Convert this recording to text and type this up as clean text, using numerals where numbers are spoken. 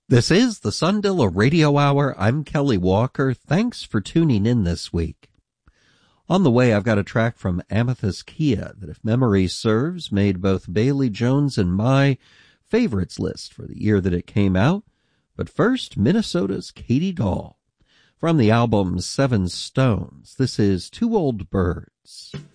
This is the Sundilla Radio Hour. I'm Kelly Walker. Thanks for tuning in this week. On the way, I've got a track from Amethyst Kia that, if memory serves, made both Bailey Jones and my favorites list for the year that it came out. But first, Minnesota's Katie Gall. From the album Seven Stones, this is Two Old Birds.